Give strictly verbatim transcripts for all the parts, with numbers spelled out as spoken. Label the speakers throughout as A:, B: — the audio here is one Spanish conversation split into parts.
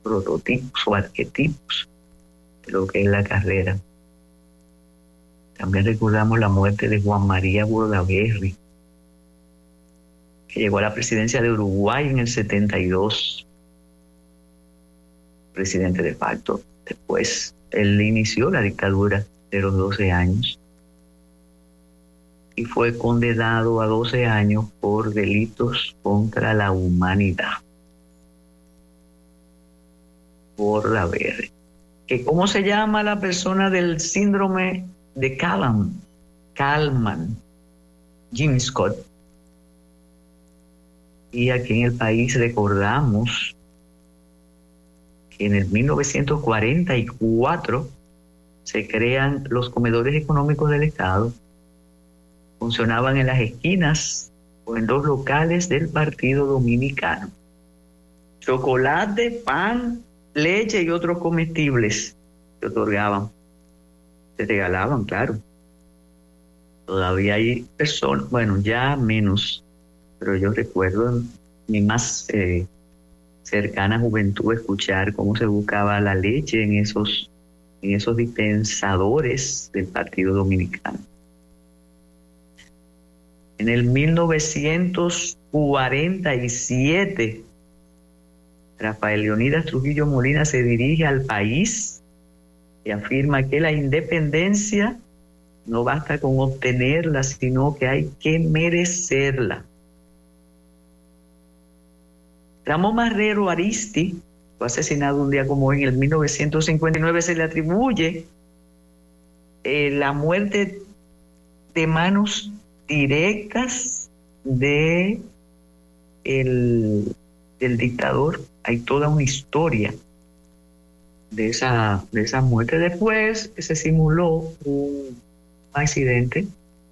A: prototipos o arquetipos de lo que es la carrera. También recordamos la muerte de Juan María Bordaberry, que llegó a la presidencia de Uruguay en el setenta y dos, presidente de facto. Después él inició la dictadura de los doce años y fue condenado a doce años por delitos contra la humanidad. Bordaberry. ¿Que ¿Cómo se llama la persona del síndrome de Kalman? Kalman. Jim Scott. Y aquí en el país recordamos que en el mil novecientos cuarenta y cuatro se crean los comedores económicos del Estado. Funcionaban en las esquinas o en los locales del Partido Dominicano. Chocolate, pan, leche y otros comestibles se otorgaban, se regalaban, claro. Todavía hay personas, bueno, ya menos, pero yo recuerdo en mi más eh, cercana juventud escuchar cómo se buscaba la leche en esos, en esos dispensadores del Partido Dominicano. En el mil novecientos cuarenta y siete, Rafael Leonidas Trujillo Molina se dirige al país y afirma que la independencia no basta con obtenerla, sino que hay que merecerla. Ramón Marrero Aristi fue asesinado un día como hoy, en el mil novecientos cincuenta y nueve. Se le atribuye eh, la muerte de manos directas de el, del dictador. Hay toda una historia de esa, de esa muerte. Después se simuló un accidente.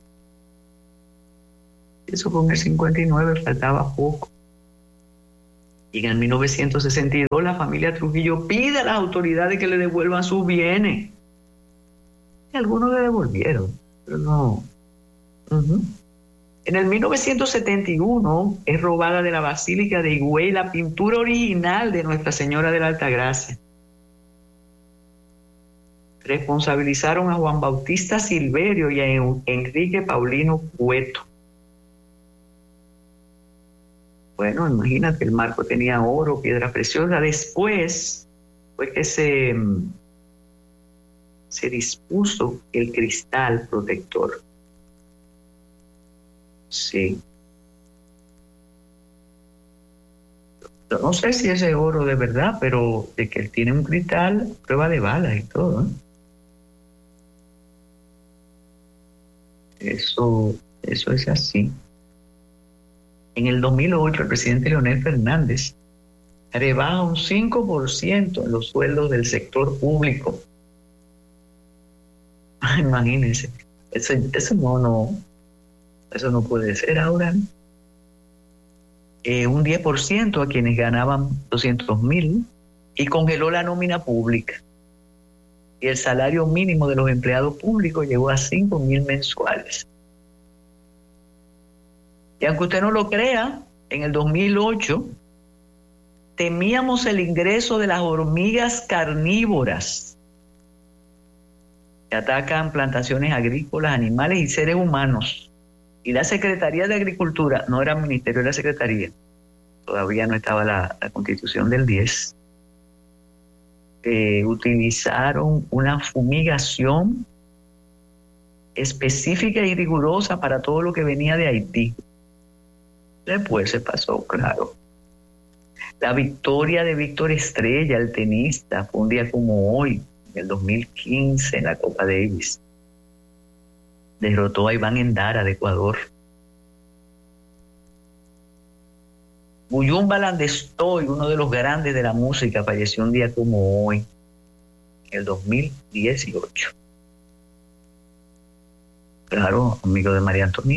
A: Eso fue en el cincuenta y nueve, faltaba poco. Y en el mil novecientos sesenta y dos la familia Trujillo pide a las autoridades que le devuelvan sus bienes. Y algunos le devolvieron, pero no. Uh-huh. En el mil novecientos setenta y uno es robada de la Basílica de Higüey la pintura original de Nuestra Señora de la Altagracia. Responsabilizaron a Juan Bautista Silverio y a Enrique Paulino Cueto. Bueno, imagínate, el marco tenía oro, piedra preciosa. Después fue que se, se dispuso el cristal protector. Sí. Yo no sé si ese oro de verdad, pero de que él tiene un cristal, prueba de balas y todo, ¿eh? Eso, eso es así. En el dos mil ocho, el presidente Leonel Fernández rebaja un cinco por ciento en los sueldos del sector público. Imagínense, eso, eso no, no, eso no puede ser ahora. Eh, un diez por ciento a quienes ganaban doscientos mil y congeló la nómina pública. Y el salario mínimo de los empleados públicos llegó a cinco mil mensuales. Y aunque usted no lo crea, en el dos mil ocho temíamos el ingreso de las hormigas carnívoras que atacan plantaciones agrícolas, animales y seres humanos. Y la Secretaría de Agricultura, no era ministerio, era Secretaría, todavía no estaba la, la Constitución del diez, eh, utilizaron una fumigación específica y rigurosa para todo lo que venía de Haití. Después se pasó, claro. La victoria de Víctor Estrella, el tenista, fue un día como hoy, en el dos mil quince, en la Copa Davis. Derrotó a Iván Endara de Ecuador. Buyumba Landestoy, uno de los grandes de la música, falleció un día como hoy, en el dos mil dieciocho. Claro, amigo de María Antonia.